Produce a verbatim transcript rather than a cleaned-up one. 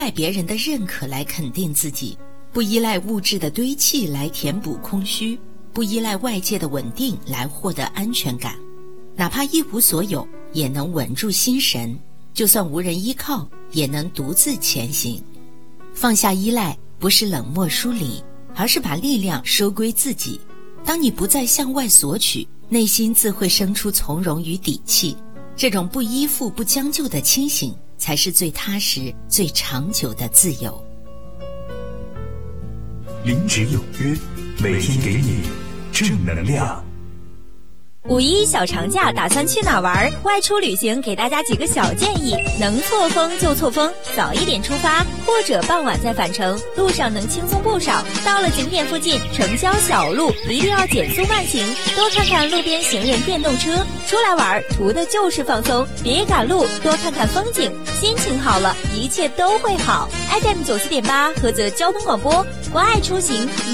赖别人的认可来肯定自己，不依赖物质的堆砌来填补空虚，不依赖外界的稳定来获得安全感。哪怕一无所有，也能稳住心神，就算无人依靠，也能独自前行。放下依赖，不是冷漠疏离，而是把力量收归自己。当你不再向外索取，内心自会生出从容与底气。这种不依附、不将就的清醒，才是最踏实、最长久的自由。 零值有约，每天给你正能量。 五一小长假打算去哪玩？外出旅行给大家几个小建议：能错峰就错峰，早一点出发，或者傍晚再返程，路上能轻松不少。到了景点附近，城郊小路一定要减速慢行，多看看路边行人、电动车。出来玩图的就是放松，别赶路，多看看风景，心情好了，一切都会好。F M 九四点八，菏泽交通广播，关爱出行。